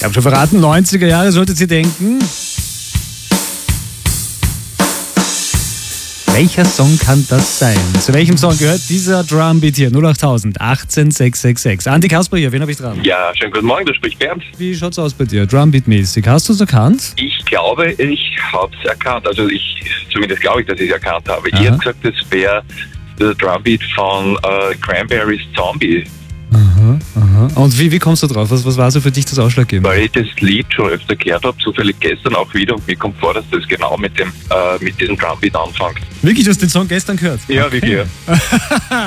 Ich habe schon verraten, 90er Jahre solltet ihr denken. Welcher Song kann das sein? Zu welchem Song gehört dieser Drumbeat hier? 08000 18 666. Andi Kasper hier, wen habe ich dran? Ja, schönen guten Morgen, da spricht Bernd. Wie schaut's aus bei dir, Drumbeat-mäßig? Hast du es erkannt? Ich glaube, ich habe es erkannt. Also zumindest glaube ich, dass ich es erkannt habe. Aha. Ich hätte gesagt, das wäre der Drumbeat von Cranberries Zombie, Aha. Und wie kommst du drauf? Was war so für dich das Ausschlaggebende? weil ich das Lied schon öfter gehört habe, zufällig gestern auch wieder, und mir kommt vor, dass das genau mit diesem Drumbeat anfängt. Wirklich, du hast den Song gestern gehört? Ja, wirklich.